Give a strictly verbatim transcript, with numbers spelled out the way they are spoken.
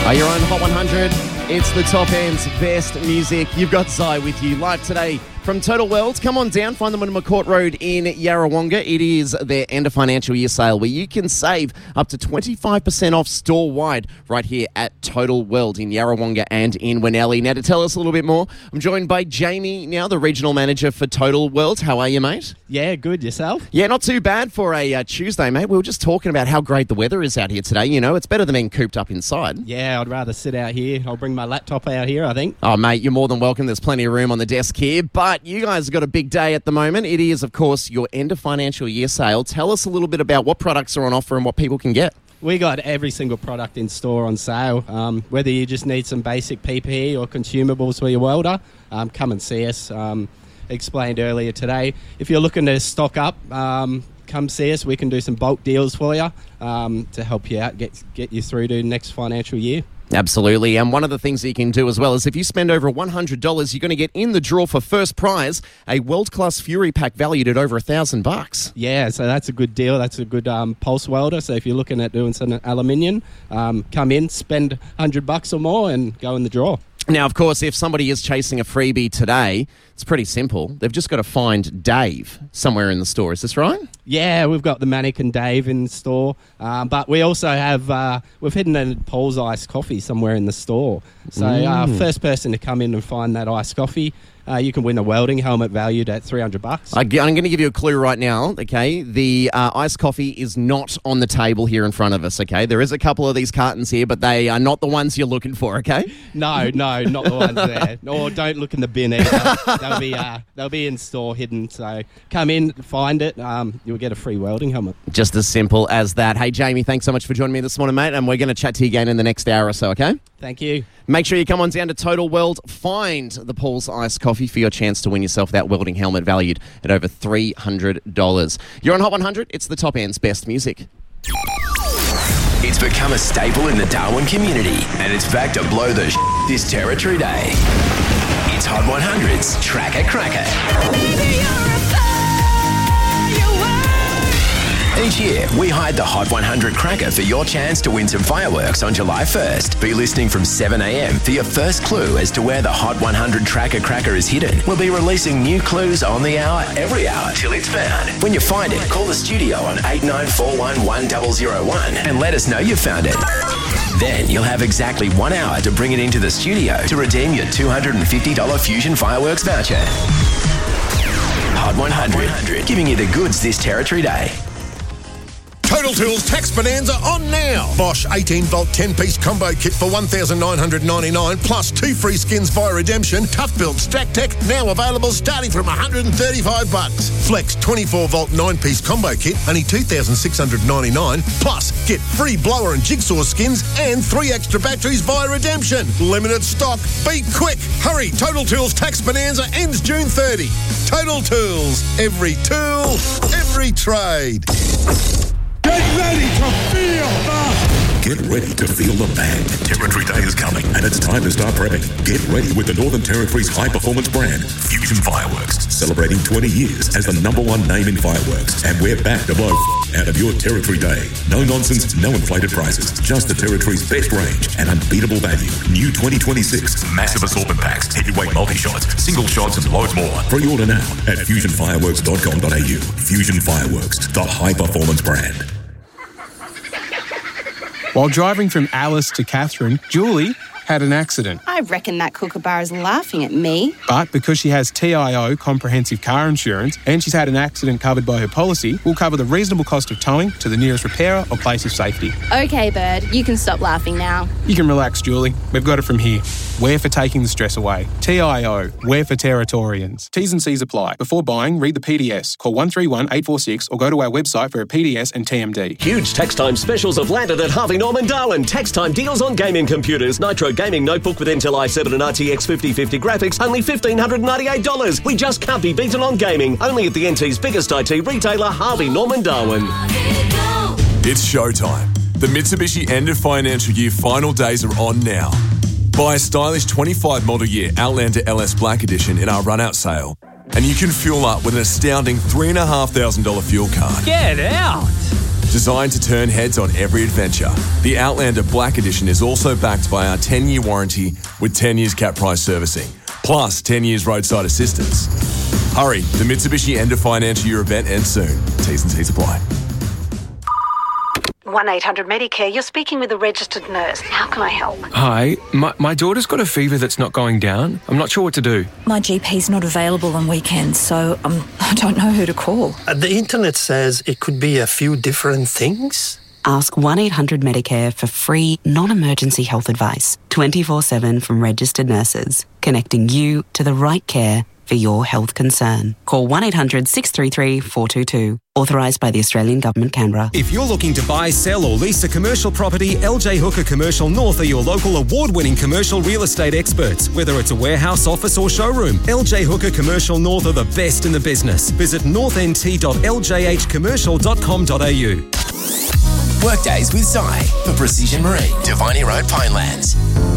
Are you on Hot one hundred? It's the top end's best music. You've got Zai with you live today from Total World. Come on down, find them on McCourt Road in Yarrawonga. It is their end of financial year sale where you can save up to twenty-five percent off store-wide right here at Total World in Yarrawonga and in Winnellie. Now, to tell us a little bit more, I'm joined by Jamie now, the regional manager for Total World. How are you, mate? Yeah, good. Yourself? Yeah, not too bad for a uh, Tuesday, mate. We were just talking about how great the weather is out here today. You know, it's better than being cooped up inside. Yeah, I'd rather sit out here. I'll bring my laptop out here, I think. Oh, mate, you're more than welcome. There's plenty of room on the desk here. But you guys have got a big day at the moment. It is, of course, your end of financial year sale. Tell us a little bit about what products are on offer and what people can get. We got every single product in store on sale. Um, whether you just need some basic P P E or consumables for your welder, um, come and see us. Um, explained earlier today. If you're looking to stock up, um, come see us. We can do some bulk deals for you um, to help you out, get get you through to next financial year. Absolutely. And one of the things that you can do as well is if you spend over one hundred dollars, you're going to get in the draw for first prize a world-class Fury pack valued at over one thousand bucks. Yeah, so that's a good deal. That's a good um, pulse welder. So if you're looking at doing some aluminium, um, come in, spend one hundred bucks or more and go in the draw. Now, of course, if somebody is chasing a freebie today, it's pretty simple. They've just got to find Dave somewhere in the store. Is this right? Yeah, we've got the Mannequin Dave in store. Um, but we also have, uh, we've hidden a Paul's Iced Coffee somewhere in the store. So uh, first person to come in and find that iced coffee, uh, you can win a welding helmet valued at three hundred bucks. I'm going to give you a clue right now, okay? The uh, iced coffee is not on the table here in front of us, okay? There is a couple of these cartons here, but they are not the ones you're looking for, okay? No, no, not the ones there. Or don't look in the bin either. They'll be, uh, they'll be in store hidden. So come in, find it. Um, you'll get a free welding helmet. Just as simple as that. Hey, Jamie, thanks so much for joining me this morning, mate, and we're going to chat to you again in the next hour or so, okay? Thank you. Make sure you come on down to Total World, find the Paul's Iced Coffee for your chance to win yourself that welding helmet valued at over three hundred dollars. You're on Hot one hundred. It's the top end's best music. It's become a staple in the Darwin community, and it's back to blow the sh- this Territory Day. It's Hot one hundred's Tracker Cracker. Baby, you're a firework. Each year, we hide the Hot one hundred Cracker for your chance to win some fireworks on July first. Be listening from seven a.m. for your first clue as to where the Hot one hundred Tracker Cracker is hidden. We'll be releasing new clues on the hour, every hour, till it's found. When you find it, call the studio on eight nine four one, one zero zero one and let us know you found it. Then you'll have exactly one hour to bring it into the studio to redeem your two hundred fifty dollars Fusion Fireworks voucher. Hot one hundred, giving you the goods this Territory Day. Total Tools Tax Bonanza on now. Bosch eighteen volt ten piece combo kit for one thousand nine hundred ninety-nine dollars plus two free skins via redemption. Tough Build Stack Tech now available starting from one hundred thirty-five bucks. Flex twenty-four volt nine piece combo kit only two thousand six hundred ninety-nine dollars plus get free blower and jigsaw skins and three extra batteries via redemption. Limited stock. Be quick. Hurry. Total Tools Tax Bonanza ends June thirtieth. Total Tools. Every tool, every trade. Get ready to feel the... Get ready to feel the bang. Territory Day is coming, and it's time to start prepping. Get ready with the Northern Territory's high-performance brand, Fusion Fireworks, celebrating twenty years as the number one name in fireworks. And we're back to blow out of your Territory Day. No nonsense, no inflated prices, just the Territory's best range and unbeatable value. New twenty twenty-six massive assortment packs, heavyweight multi-shots, single shots, and loads more. Pre-order now at fusion fireworks dot com dot a u. Fusion Fireworks, the high-performance brand. While driving from Alice to Catherine, Julie had an accident. I reckon that kookaburra is laughing at me. But because she has T I O, comprehensive car insurance, and she's had an accident covered by her policy, we'll cover the reasonable cost of towing to the nearest repairer or place of safety. Okay, Bird, you can stop laughing now. You can relax, Julie. We've got it from here. We're for taking the stress away. T I O, we're for Territorians. T's and C's apply. Before buying, read the P D S. Call one three one, eight four six or go to our website for a P D S and T M D. Huge tax time specials have landed at Harvey Norman Darwin. Tax time deals on gaming computers. Nitro Gaming Notebook with Intel i seven and R T X fifty fifty graphics, only one thousand five hundred ninety-eight dollars. We just can't be beaten on gaming. Only at the N T's biggest I T retailer, Harvey Norman Darwin. It's showtime. The Mitsubishi end of financial year final days are on now. Buy a stylish twenty-five model year Outlander L S Black Edition in our run-out sale, and you can fuel up with an astounding three thousand five hundred dollars fuel card. Get out! Designed to turn heads on every adventure, the Outlander Black Edition is also backed by our ten-year warranty with ten years cap price servicing, plus ten years roadside assistance. Hurry, the Mitsubishi end of financial year event ends soon. T's and C's apply. one eight hundred Medicare, you're speaking with a registered nurse. How can I help? Hi, my, my daughter's got a fever that's not going down. I'm not sure what to do. My G P's not available on weekends, so um, I don't know who to call. Uh, the internet says it could be a few different things. Ask one eight hundred Medicare for free, non-emergency health advice, twenty-four seven from registered nurses, connecting you to the right care for your health concern. Call one eight hundred six three three four two two. Authorised by the Australian Government, Canberra. If you're looking to buy, sell or lease a commercial property, L J Hooker Commercial North are your local award-winning commercial real estate experts. Whether it's a warehouse, office or showroom, L J Hooker Commercial North are the best in the business. Visit north n t dot l j h commercial dot com dot a u. Workdays with Zy for Precision Marine, Diviny Road, Pinelands.